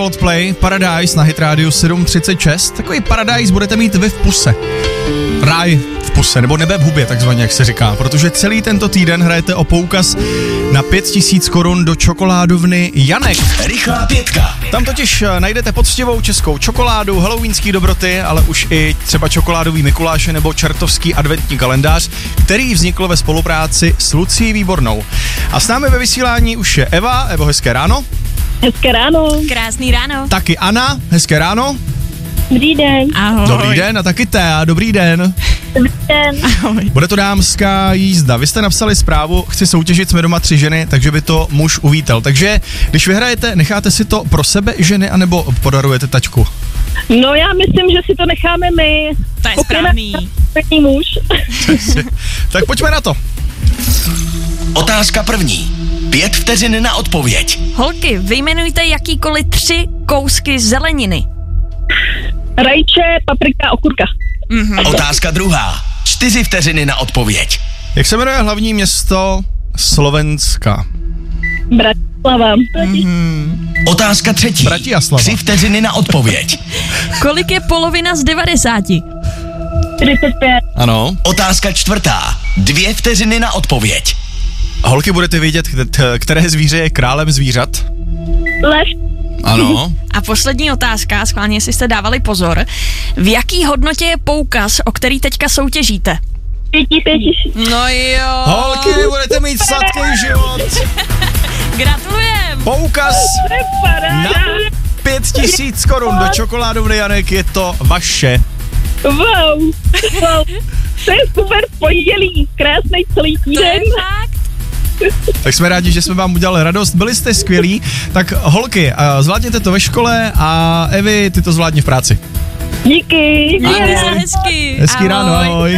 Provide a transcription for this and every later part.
Coldplay, Paradise na Hit Radio 7:36. Takový Paradise budete mít vy v puse. Ráj v puse, nebo nebe v hubě, takzvaně, jak se říká. Protože celý tento týden hrajete o poukaz na 5000 korun do čokoládovny Janek. Rychlá pětka. Tam totiž najdete poctivou českou čokoládu, halloweenský dobroty, ale už i třeba čokoládový Mikuláše nebo čertovský adventní kalendář, který vznikl ve spolupráci s Lucií Výbornou. A s námi ve vysílání už je Eva. Evo, hezké ráno. Hezké ráno. Krásný ráno. Taky Anna, hezké ráno. Dobrý den. Ahoj. Dobrý den a taky Thea, dobrý den. Dobrý den. Ahoj. Bude to dámská jízda. Vy jste napsali zprávu, chci soutěžit, jsme doma 3 ženy, takže by to muž uvítal. Takže když vyhrajete, necháte si to pro sebe ženy, anebo podarujete tačku? No já myslím, že si to necháme my. To je správný. První muž. Tak pojďme na to. Otázka první. 5 vteřin na odpověď. Holky, vyjmenujte jakýkoliv 3 kousky zeleniny. Rajče, paprika, okurka. Otázka druhá. 4 vteřiny na odpověď. Jak se jmenuje hlavní město Slovenska? Bratislava. Otázka třetí. Bratislava. 3 vteřiny na odpověď. Kolik je polovina z 90? 45. Ano. Otázka čtvrtá. 2 vteřiny na odpověď. Holky, budete vědět, které zvíře je králem zvířat? Lev. Ano. A poslední otázka, schválně, jestli jste dávali pozor. V jaký hodnotě je poukaz, o který teďka soutěžíte? 5 000. No jo. Holky, budete mít sladký život. Gratulujem. Poukaz na 5000 korun do čokoládovny Janek, je to vaše. Wow. To je super pondělí. Krásný celý To týden. je fakt. Tak jsme rádi, že jsme vám udělali radost, byli jste skvělí. Tak holky, zvládněte to ve škole a Evi, ty to zvládni v práci. Díky. Mějte se hezky. Hezký ráno, ahoj.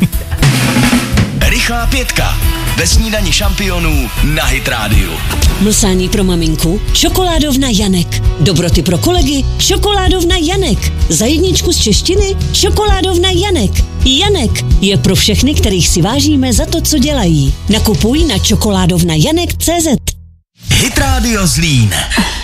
Rychlá pětka. Ve snídani šampionů na Hit Radio. Mlsání pro maminku? Čokoládovna Janek. Dobroty pro kolegy? Čokoládovna Janek. Za jedničku z češtiny? Čokoládovna Janek. Janek je pro všechny, kterých si vážíme za to, co dělají. Nakupuj na čokoládovnajanek.cz. Hit Radio Zlín.